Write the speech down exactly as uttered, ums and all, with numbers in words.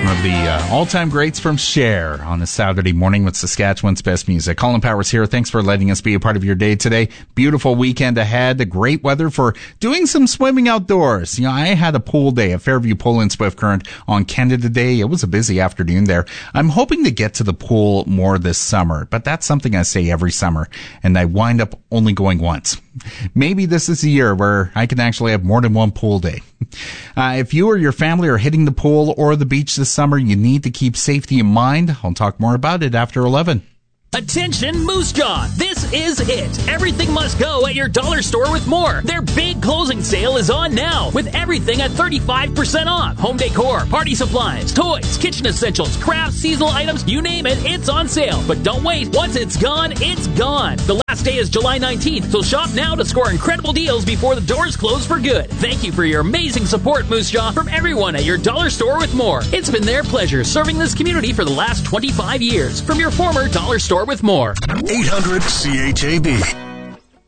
One of the uh, all-time greats from Cher on a Saturday morning with Saskatchewan's best music. Colin Powers here. Thanks for letting us be a part of your day today. Beautiful weekend ahead. Great weather for doing some swimming outdoors. You know, I had a pool day at Fairview Pool in Swift Current on Canada Day. It was a busy afternoon there. I'm hoping to get to the pool more this summer, but that's something I say every summer, and I wind up only going once. Maybe this is the year where I can actually have more than one pool day. Uh, if you or your family are hitting the pool or the beach this summer, you need to keep safety in mind. I'll talk more about it after eleven. Attention Moose Jaw, this is it. Everything must go at your dollar store with more. Their big closing sale is on now with everything at thirty-five percent off. Home decor, party supplies, toys, kitchen essentials, crafts, seasonal items, you name it, it's on sale. But don't wait, once it's gone, it's gone. The last day is July nineteenth, so shop now to score incredible deals before the doors close for good. Thank you for your amazing support, Moose Jaw, from everyone at your dollar store with more. It's been their pleasure serving this community for the last twenty-five years. From your former dollar store with more. eight hundred C H A B.